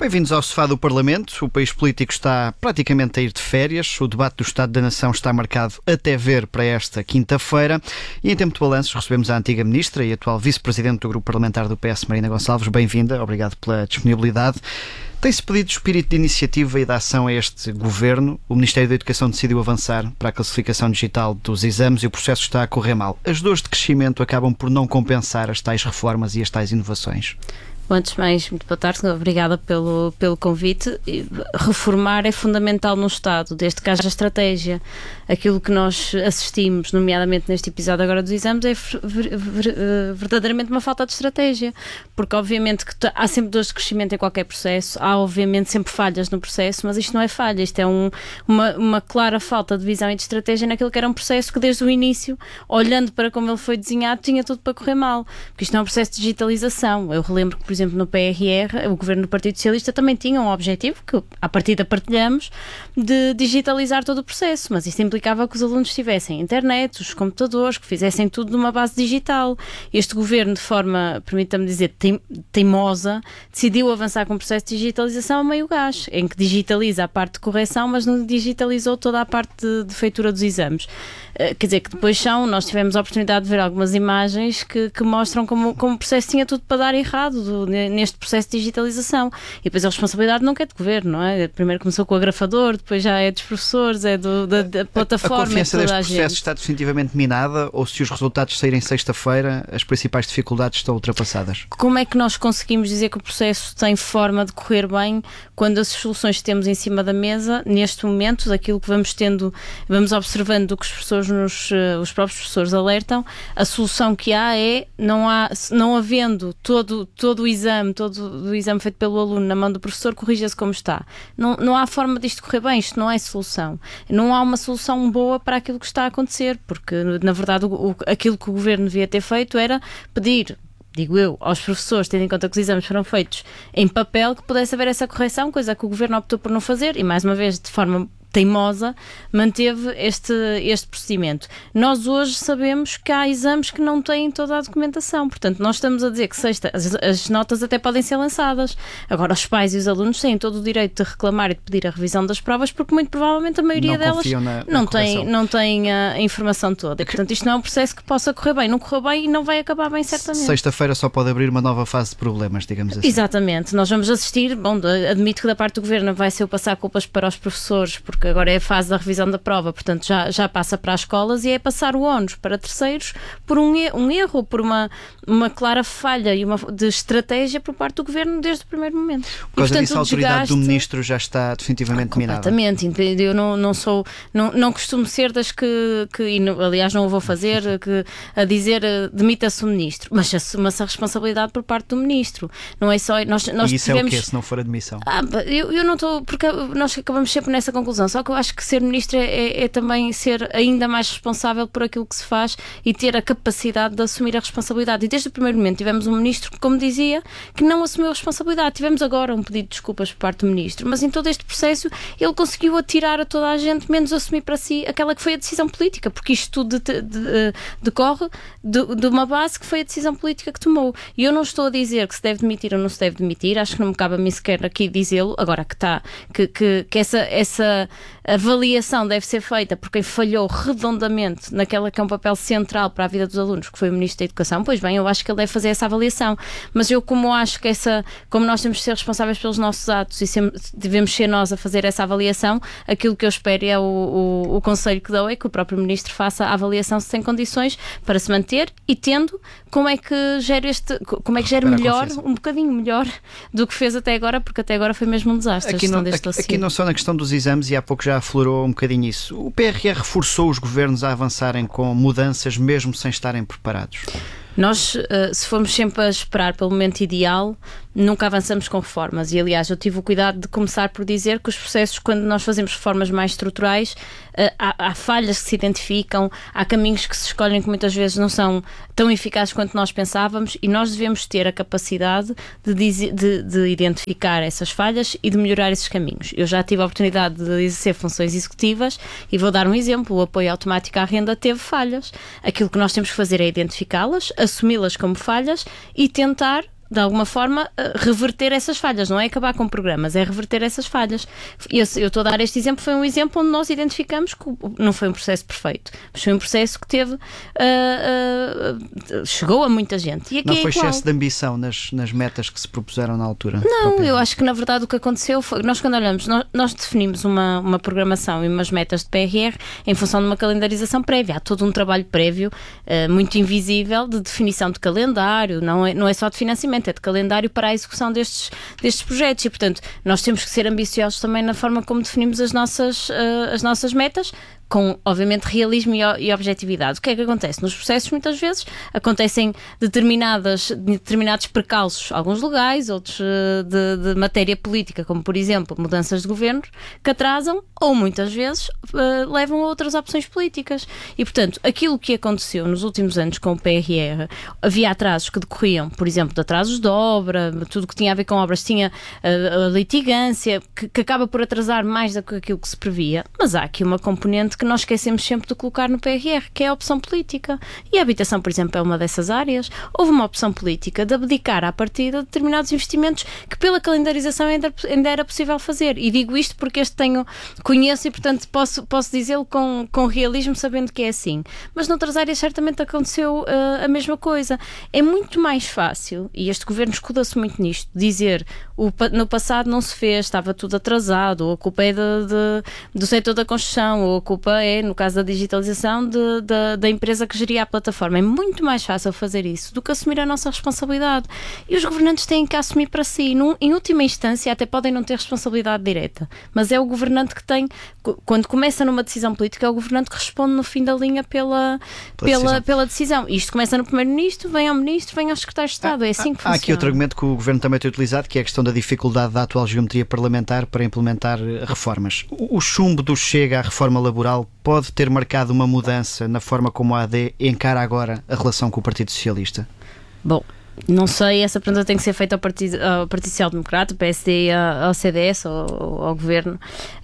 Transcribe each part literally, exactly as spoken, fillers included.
Bem-vindos ao Sofá do Parlamento. O país político está praticamente a ir de férias. O debate do Estado da Nação está marcado até ver para esta quinta-feira. E em tempo de balanços recebemos a antiga ministra e atual vice-presidente do grupo parlamentar do P S, Marina Gonçalves. Bem-vinda. Obrigado pela disponibilidade. Tem-se pedido espírito de iniciativa e de ação a este governo. O Ministério da Educação decidiu avançar para a classificação digital dos exames e o processo está a correr mal. As dores de crescimento acabam por não compensar as tais reformas e as tais inovações. Bom, antes de mais, muito boa tarde, obrigada pelo, pelo convite. Reformar é fundamental no Estado, desde que haja estratégia. Aquilo que nós assistimos, nomeadamente neste episódio agora dos exames, é ver, ver, verdadeiramente uma falta de estratégia, porque obviamente que há sempre dores de crescimento em qualquer processo, há obviamente sempre falhas no processo, mas isto não é falha, isto é um, uma, uma clara falta de visão e de estratégia naquilo que era um processo que desde o início, olhando para como ele foi desenhado, tinha tudo para correr mal, porque isto não é um processo de digitalização. Eu relembro que, por exemplo, no P R R, o governo do Partido Socialista também tinha um objetivo, que à partida partilhamos, de digitalizar todo o processo, mas isso implicava que os alunos tivessem internet, os computadores, que fizessem tudo numa base digital. Este governo, de forma, permita-me dizer, teimosa, decidiu avançar com o processo de digitalização a meio gás, em que digitaliza a parte de correção, mas não digitalizou toda a parte de, de feitura dos exames. Quer dizer, que depois são, nós tivemos a oportunidade de ver algumas imagens que, que mostram como, como o processo tinha tudo para dar errado do, neste processo de digitalização. E depois a responsabilidade nunca é de governo, não é? Primeiro começou com o agrafador, depois já é dos professores, é do, da, da plataforma. A confiança é de deste toda a processo gente. está definitivamente minada, ou se os resultados saírem sexta-feira, as principais dificuldades estão ultrapassadas? Como é que nós conseguimos dizer que o processo tem forma de correr bem quando as soluções que temos em cima da mesa, neste momento, daquilo que vamos tendo, vamos observando do que os professores nos, os próprios professores alertam, a solução que há é, não há, não havendo todo, todo o exame, todo o exame feito pelo aluno na mão do professor, corrija-se como está. Não, não há forma disto correr bem, isto não é solução. Não há uma solução boa para aquilo que está a acontecer, porque, na verdade, o, o, aquilo que o governo devia ter feito era pedir, digo eu, aos professores, tendo em conta que os exames foram feitos em papel, que pudesse haver essa correção, coisa que o governo optou por não fazer, e mais uma vez, de forma teimosa, manteve este, este procedimento. Nós hoje sabemos que há exames que não têm toda a documentação, portanto nós estamos a dizer que sexta, as, as notas até podem ser lançadas. Agora os pais e os alunos têm todo o direito de reclamar e de pedir a revisão das provas, porque muito provavelmente a maioria não delas na, não, na tem, não tem a informação toda. E, portanto isto não é um processo que possa correr bem. Não correu bem e não vai acabar bem certamente. Sexta-feira só pode abrir uma nova fase de problemas, digamos assim. Exatamente. Nós vamos assistir, bom, admito que da parte do governo vai ser o passar culpas para os professores, porque agora é a fase da revisão da prova, portanto já, já passa para as escolas, e é passar o ónus para terceiros por um, er- um erro, por uma, uma clara falha e uma, de estratégia por parte do governo desde o primeiro momento. Por causa e, portanto, disso, a autoridade desgaste... do ministro já está definitivamente minada. Completamente. Eu não, não sou, não, não costumo ser das que, que e não, aliás não o vou fazer, que, a dizer demita-se o ministro, mas assume-se a responsabilidade por parte do ministro. Não é só... Nós, nós e isso tivemos... é o quê, se não for admissão? Ah, eu, eu não estou... Porque nós acabamos sempre nessa conclusão, só que eu acho que ser ministro é, é, é também ser ainda mais responsável por aquilo que se faz e ter a capacidade de assumir a responsabilidade. E desde o primeiro momento tivemos um ministro que, como dizia, que não assumiu a responsabilidade. Tivemos agora um pedido de desculpas por parte do ministro, mas em todo este processo ele conseguiu atirar a toda a gente, menos assumir para si aquela que foi a decisão política, porque isto tudo de, de, de, decorre de, de uma base que foi a decisão política que tomou. E eu não estou a dizer que se deve demitir ou não se deve demitir, acho que não me cabe a mim sequer aqui dizê-lo, agora que está, que, que, que essa, essa avaliação deve ser feita por quem falhou redondamente naquela que é um papel central para a vida dos alunos, que foi o Ministro da Educação. Pois bem, eu acho que ele deve fazer essa avaliação, mas eu como acho que essa, como nós temos de ser responsáveis pelos nossos atos e sem, devemos ser nós a fazer essa avaliação, aquilo que eu espero é o, o, o conselho que dou é que o próprio Ministro faça a avaliação se tem condições para se manter e tendo, como é que gera este, como é que gera melhor, um bocadinho melhor do que fez até agora, porque até agora foi mesmo um desastre. Aqui não, aqui, aqui não só na questão dos exames, e há pouco já aflorou um bocadinho isso. O P R R reforçou os governos a avançarem com mudanças mesmo sem estarem preparados? Nós, se formos sempre a esperar pelo momento ideal, nunca avançamos com reformas. E, aliás, eu tive o cuidado de começar por dizer que os processos, quando nós fazemos reformas mais estruturais, há, há falhas que se identificam, há caminhos que se escolhem que muitas vezes não são tão eficazes quanto nós pensávamos, e nós devemos ter a capacidade de, dizer, de, de identificar essas falhas e de melhorar esses caminhos. Eu já tive a oportunidade de exercer funções executivas e vou dar um exemplo. O apoio automático à renda teve falhas. Aquilo que nós temos que fazer é identificá-las, assumi-las como falhas e tentar de alguma forma, reverter essas falhas. Não é acabar com programas, é reverter essas falhas. Eu, eu estou a dar este exemplo, foi um exemplo onde nós identificamos que não foi um processo perfeito, mas foi um processo que teve, uh, uh, chegou a muita gente. E aqui não foi é igual. Excesso de ambição nas, nas metas que se propuseram na altura? Não, eu acho que na verdade o que aconteceu foi, nós quando olhamos, nós, nós definimos uma, uma programação e umas metas de P R R em função de uma calendarização prévia. Há todo um trabalho prévio, uh, muito invisível, de definição de calendário, não é, não é só de financiamento, é de calendário para a execução destes, destes projetos e, portanto, nós temos que ser ambiciosos também na forma como definimos as nossas, uh, as nossas metas, com, obviamente, realismo e, e objetividade. O que é que acontece? Nos processos, muitas vezes, acontecem determinadas, determinados percalços, alguns legais, outros uh, de, de matéria política, como, por exemplo, mudanças de governo, que atrasam ou, muitas vezes, uh, levam a outras opções políticas. E, portanto, aquilo que aconteceu nos últimos anos com o P R R, havia atrasos que decorriam, por exemplo, de atrasos de obra, tudo que tinha a ver com obras tinha uh, a litigância, que, que acaba por atrasar mais do que aquilo que se previa, mas há aqui uma componente que nós esquecemos sempre de colocar no P R R, que é a opção política. E a habitação, por exemplo, é uma dessas áreas. Houve uma opção política de abdicar à partida de determinados investimentos que pela calendarização ainda, ainda era possível fazer. E digo isto porque este tenho, conheço e, portanto, posso, posso dizê-lo com, com realismo, sabendo que é assim. Mas noutras áreas certamente aconteceu uh, a mesma coisa. É muito mais fácil, e este governo escuda-se muito nisto, dizer o, no passado não se fez, estava tudo atrasado, ou a culpa é de, de, do setor da construção, ou a culpa é, no caso da digitalização, de, de, da empresa que geria a plataforma. É muito mais fácil fazer isso do que assumir a nossa responsabilidade. E os governantes têm que assumir para si. Num, em última instância, até podem não ter responsabilidade direta, mas é o governante que tem, quando começa numa decisão política, é o governante que responde no fim da linha pela, pela, pela, decisão. pela decisão. Isto começa no primeiro-ministro, vem ao ministro, vem ao secretário de Estado. É assim que funciona. Há aqui outro argumento que o governo também tem utilizado, que é a questão da dificuldade da atual geometria parlamentar para implementar reformas. O chumbo do Chega à reforma laboral pode ter marcado uma mudança na forma como a A D encara agora a relação com o Partido Socialista? Bom, não sei, essa pergunta tem que ser feita ao Partido, ao Partido Social Democrata, ao P S D e ao C D S, ao, ao Governo,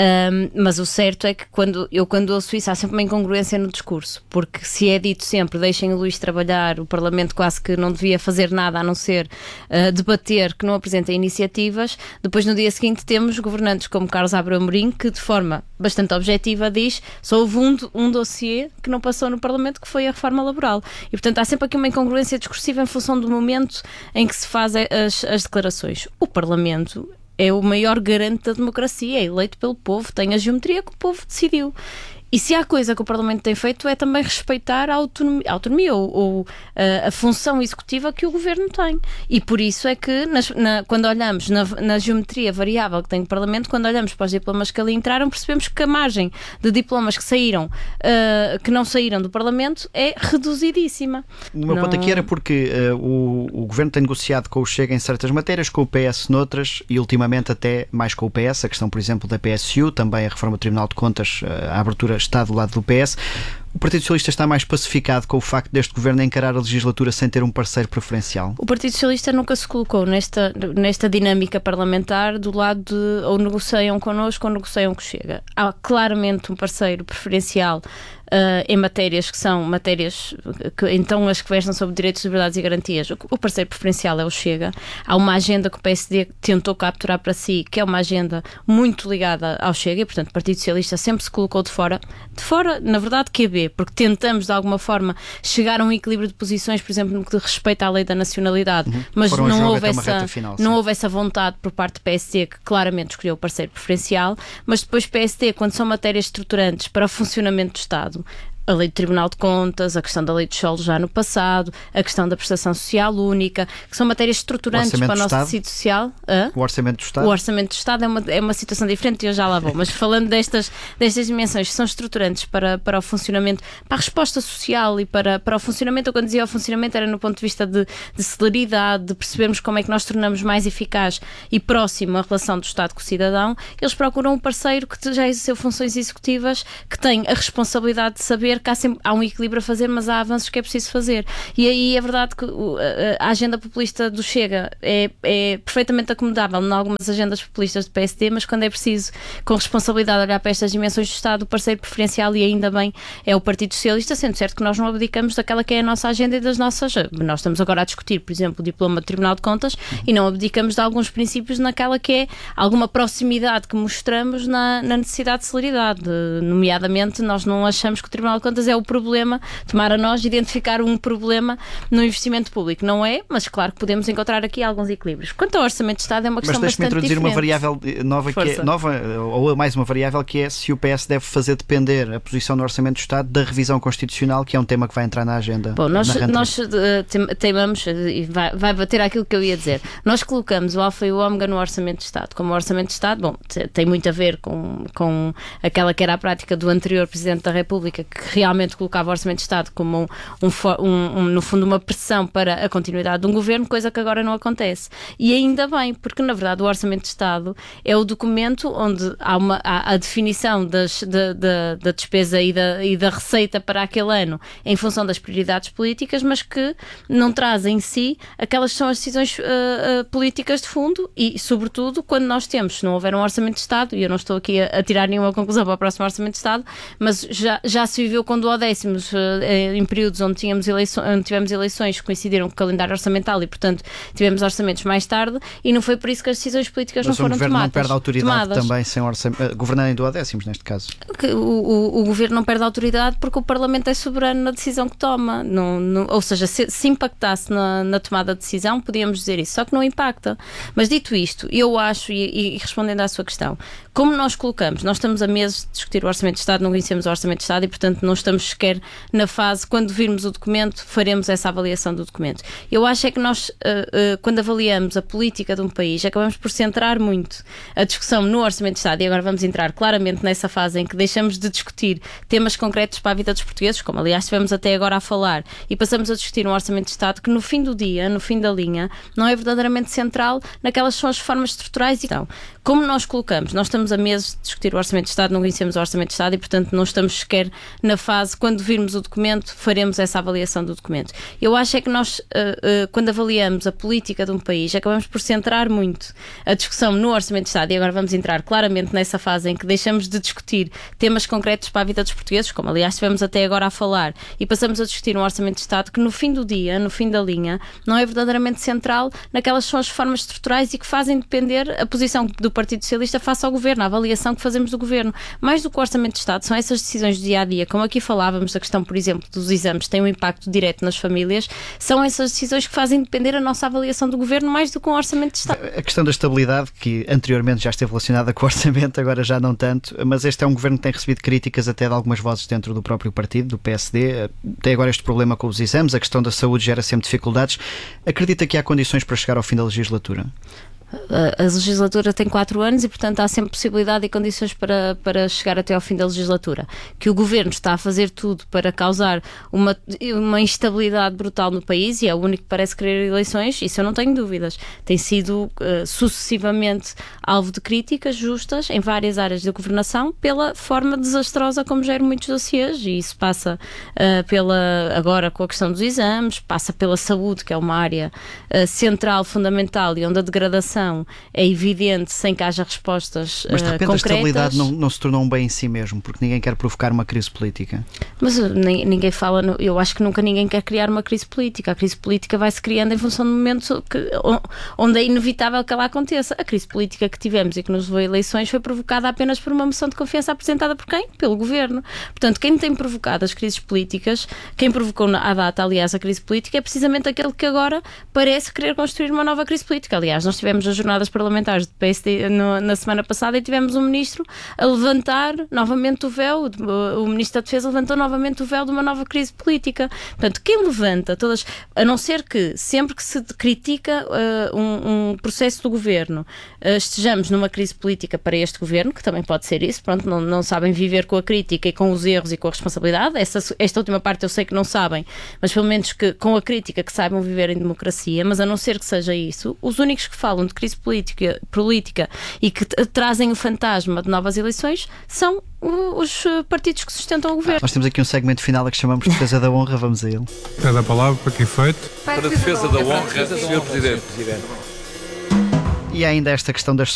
um, mas o certo é que quando, eu quando ouço isso há sempre uma incongruência no discurso, porque se é dito sempre deixem o Luís trabalhar, o Parlamento quase que não devia fazer nada a não ser uh, debater, que não apresenta iniciativas, depois no dia seguinte temos governantes como Carlos Abreu Amorim que de forma bastante objetiva diz só houve um, um dossiê que não passou no Parlamento, que foi a reforma laboral, e portanto há sempre aqui uma incongruência discursiva em função do momento em que se fazem as, as declarações. O Parlamento é o maior garante da democracia, é eleito pelo povo, tem a geometria que o povo decidiu. E se há coisa que o Parlamento tem feito é também respeitar a autonomia, a autonomia ou, ou a, a função executiva que o Governo tem. E por isso é que, nas, na, quando olhamos na, na geometria variável que tem o Parlamento, quando olhamos para os diplomas que ali entraram, percebemos que a margem de diplomas que saíram, uh, que não saíram do Parlamento, é reduzidíssima. O meu não... ponto aqui era porque uh, o, o Governo tem negociado com o Chega em certas matérias, com o P S noutras, e ultimamente até mais com o P S, a questão, por exemplo, da P S U, também a reforma do Tribunal de Contas, a abertura está do lado do P S. O Partido Socialista está mais pacificado com o facto deste governo encarar a legislatura sem ter um parceiro preferencial? O Partido Socialista nunca se colocou nesta, nesta dinâmica parlamentar do lado de ou negociam connosco ou negociam com o Chega. Há claramente um parceiro preferencial Uh, em matérias que são matérias que, então as que versam sobre direitos, liberdades e garantias. O, o parceiro preferencial é o Chega. Há uma agenda que o P S D tentou capturar para si, que é uma agenda muito ligada ao Chega, e portanto o Partido Socialista sempre se colocou de fora, de fora, na verdade, Q B, porque tentamos de alguma forma chegar a um equilíbrio de posições, por exemplo, no que respeita à lei da nacionalidade, uhum. mas não houve, essa, final, não houve essa vontade por parte do P S D, que claramente escolheu o parceiro preferencial, mas depois o P S D, quando são matérias estruturantes para o funcionamento do Estado, a lei do Tribunal de Contas, a questão da lei de solo já no passado, a questão da prestação social única, que são matérias estruturantes para o nosso Estado? tecido social. Hã? O Orçamento do Estado? O Orçamento do Estado é uma, é uma situação diferente e eu já lá vou, mas falando destas, destas dimensões que são estruturantes para, para o funcionamento, para a resposta social e para, para o funcionamento, eu quando dizia o funcionamento era no ponto de vista de, de celeridade, de percebermos como é que nós tornamos mais eficaz e próximo a relação do Estado com o cidadão, eles procuram um parceiro que já exerceu funções executivas, que tem a responsabilidade de saber entender que há, sempre, há um equilíbrio a fazer, mas há avanços que é preciso fazer. E aí é verdade que a agenda populista do Chega é, é perfeitamente acomodável em algumas agendas populistas do P S D, mas quando é preciso, com responsabilidade, olhar para estas dimensões do Estado, o parceiro preferencial, e ainda bem, é o Partido Socialista, sendo certo que nós não abdicamos daquela que é a nossa agenda e das nossas... Nós estamos agora a discutir, por exemplo, o diploma do Tribunal de Contas e não abdicamos de alguns princípios naquela que é alguma proximidade que mostramos na, na necessidade de celeridade. Nomeadamente, nós não achamos que o Tribunal de Contas é o problema, tomar a nós identificar um problema no investimento público. Não é, mas claro que podemos encontrar aqui alguns equilíbrios. Quanto ao Orçamento de Estado, é uma questão bastante diferente. Mas deixe-me introduzir uma variável nova, que é, nova, ou mais uma variável, que é se o P S deve fazer depender a posição no Orçamento do Estado da revisão constitucional, que é um tema que vai entrar na agenda. Bom, nós, nós uh, teimamos, e vai, vai bater aquilo que eu ia dizer, nós colocamos o alfa e o ômega no Orçamento de Estado. Como o Orçamento de Estado, bom, tem muito a ver com, com aquela que era a prática do anterior Presidente da República, que realmente colocava o Orçamento de Estado como, um, um, um, no fundo, uma pressão para a continuidade de um governo, coisa que agora não acontece. E ainda bem, porque na verdade o Orçamento de Estado é o documento onde há, uma, há a definição das, da, da, da despesa e da, e da receita para aquele ano em função das prioridades políticas, mas que não traz em si aquelas que são as decisões uh, uh, políticas de fundo e, sobretudo, quando nós temos, se não houver um Orçamento de Estado, e eu não estou aqui a, a tirar nenhuma conclusão para o próximo Orçamento de Estado, mas já, já se viveu com duodécimos uh, em períodos onde, tínhamos eleições, onde tivemos eleições que coincidiram com o calendário orçamental e, portanto, tivemos orçamentos mais tarde e não foi por isso que as decisões políticas mas não foram tomadas. Mas o governo não perde a autoridade tomadas. também sem orçamento, governando em duodécimos, neste caso. O, o, o governo não perde a autoridade porque o Parlamento é soberano na decisão que toma. Não, não, ou seja, se, se impactasse na, na tomada de decisão, podíamos dizer isso, só que não impacta. Mas dito isto, eu acho, e, e respondendo à sua questão, como nós colocamos, nós estamos a meses de discutir o Orçamento de Estado, não conhecemos o Orçamento de Estado e, portanto, não estamos sequer na fase, quando virmos o documento, faremos essa avaliação do documento. Eu acho é que nós, uh, uh, quando avaliamos a política de um país, acabamos por centrar muito a discussão no Orçamento de Estado, e agora vamos entrar claramente nessa fase em que deixamos de discutir temas concretos para a vida dos portugueses, como aliás estivemos até agora a falar, e passamos a discutir um Orçamento de Estado que no fim do dia, no fim da linha, não é verdadeiramente central naquelas que são as reformas estruturais. Então, como nós colocamos, nós estamos a meses de discutir o Orçamento de Estado, não conhecemos o Orçamento de Estado e, portanto, não estamos sequer na fase, quando virmos o documento, faremos essa avaliação do documento. Eu acho é que nós, uh, uh, quando avaliamos a política de um país, acabamos por centrar muito a discussão no Orçamento de Estado, e agora vamos entrar claramente nessa fase em que deixamos de discutir temas concretos para a vida dos portugueses, como aliás estivemos até agora a falar, e passamos a discutir um Orçamento de Estado que no fim do dia, no fim da linha, não é verdadeiramente central naquelas que são as reformas estruturais e que fazem depender a posição do Partido Socialista face ao Governo, a avaliação que fazemos do Governo. Mais do que o Orçamento de Estado, são essas decisões do dia-a-dia, como aqui falávamos da questão, por exemplo, dos exames, que têm um impacto direto nas famílias, são essas decisões que fazem depender a nossa avaliação do Governo mais do que um Orçamento de Estado. A questão da estabilidade, que anteriormente já esteve relacionada com o Orçamento, agora já não tanto, mas este é um Governo que tem recebido críticas até de algumas vozes dentro do próprio partido, do P S D. Tem agora este problema com os exames, a questão da saúde gera sempre dificuldades. Acredita que há condições para chegar ao fim da legislatura? A legislatura tem quatro anos e, portanto, há sempre possibilidade e condições para, para chegar até ao fim da legislatura. Que o Governo está a fazer tudo para causar uma, uma instabilidade brutal no país, e é o único que parece querer eleições, isso eu não tenho dúvidas. Tem sido uh, sucessivamente alvo de críticas justas em várias áreas da governação pela forma desastrosa como geram muitos dossiês, e isso passa uh, pela, agora com a questão dos exames, passa pela saúde, que é uma área uh, central, fundamental, e onde a degradação é evidente sem que haja respostas uh, Mas de repente concretas. A estabilidade não, não se tornou um bem em si mesmo, porque ninguém quer provocar uma crise política. Mas uh, ninguém fala, no, eu acho que nunca ninguém quer criar uma crise política. A crise política vai-se criando em função do momento que, onde é inevitável que ela aconteça. A crise política que tivemos e que nos levou a eleições foi provocada apenas por uma moção de confiança apresentada por quem? Pelo Governo. Portanto, quem tem provocado as crises políticas, quem provocou à data, aliás, a crise política, é precisamente aquele que agora parece querer construir uma nova crise política. Aliás, nós tivemos as jornadas parlamentares do P S D no, na semana passada e tivemos um ministro a levantar novamente o véu, o, o ministro da Defesa levantou novamente o véu de uma nova crise política. Portanto, quem levanta todas, a não ser que sempre que se critica uh, um, um processo do Governo, uh, estejamos numa crise política para este Governo, que também pode ser isso, pronto, não, não sabem viver com a crítica e com os erros e com a responsabilidade. Essa, esta última parte eu sei que não sabem, mas pelo menos que com a crítica que saibam viver em democracia, mas a não ser que seja isso, os únicos que falam de crise política, política e que trazem o fantasma de novas eleições são os partidos que sustentam o governo. Ah, nós temos aqui um segmento final a que chamamos de Defesa da Honra, vamos a ele. Pede a palavra para que efeito? Para a defesa da honra, senhor Presidente. E há ainda esta questão das